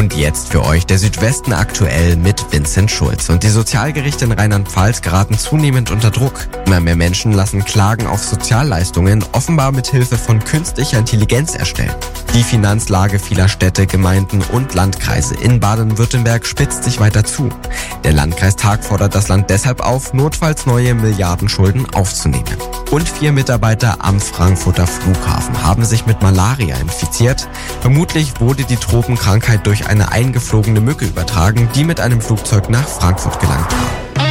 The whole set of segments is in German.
Und jetzt für euch der Südwesten aktuell mit Vincent Schulz. Und die Sozialgerichte in Rheinland-Pfalz geraten zunehmend unter Druck. Immer mehr Menschen lassen Klagen auf Sozialleistungen offenbar mit Hilfe von künstlicher Intelligenz erstellen. Die Finanzlage vieler Städte, Gemeinden und Landkreise in Baden-Württemberg spitzt sich weiter zu. Der Landkreistag fordert das Land deshalb auf, notfalls neue Milliardenschulden aufzunehmen. Und 4 Mitarbeiter am Frankfurter Flughafen haben sich mit Malaria infiziert. Vermutlich wurde die Tropenkrankheit durch eine eingeflogene Mücke übertragen, die mit einem Flugzeug nach Frankfurt gelangt war.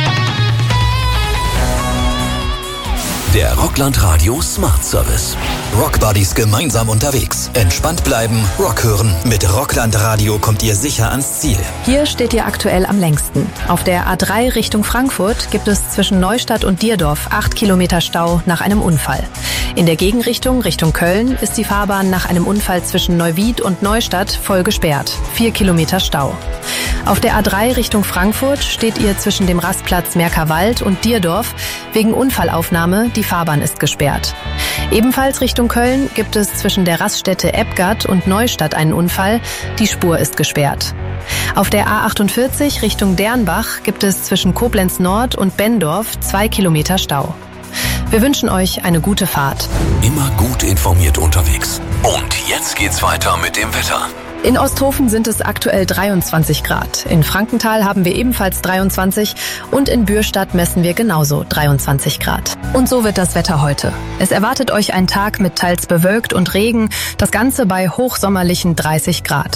Der Rockland Radio Smart Service. Rockbuddies gemeinsam unterwegs. Entspannt bleiben, Rock hören. Mit Rockland Radio kommt ihr sicher ans Ziel. Hier steht ihr aktuell am längsten. Auf der A3 Richtung Frankfurt gibt es zwischen Neustadt und Dierdorf 8 Kilometer Stau nach einem Unfall. In der Gegenrichtung Richtung Köln ist die Fahrbahn nach einem Unfall zwischen Neuwied und Neustadt voll gesperrt. 4 Kilometer Stau. Auf der A3 Richtung Frankfurt steht ihr zwischen dem Rastplatz Merkerwald und Dierdorf wegen Unfallaufnahme. Die Fahrbahn ist gesperrt. Ebenfalls Richtung Köln gibt es zwischen der Raststätte Eppgard und Neustadt einen Unfall. Die Spur ist gesperrt. Auf der A48 Richtung Dernbach gibt es zwischen Koblenz Nord und Benndorf 2 Kilometer Stau. Wir wünschen euch eine gute Fahrt. Immer gut informiert unterwegs. Und jetzt geht's weiter mit dem Wetter. In Osthofen sind es aktuell 23 Grad. In Frankenthal haben wir ebenfalls 23 und in Bürstadt messen wir genauso 23 Grad. Und so wird das Wetter heute. Es erwartet euch ein Tag mit teils bewölkt und Regen, das Ganze bei hochsommerlichen 30 Grad.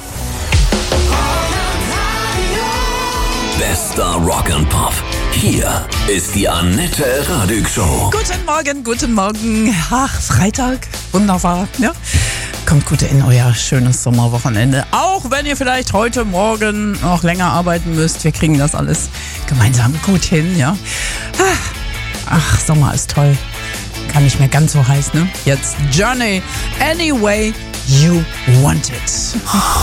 Bester Rock and Pop. Hier ist die Annette Radig Show. Guten Morgen. Ach, Freitag. Wunderbar, ja. Kommt gut in euer schönes Sommerwochenende. Auch wenn ihr vielleicht heute Morgen noch länger arbeiten müsst. Wir kriegen das alles gemeinsam gut hin, ja. Ach, Sommer ist toll. Kann nicht mehr ganz so heiß, ne? Jetzt Journey. Any way you want it.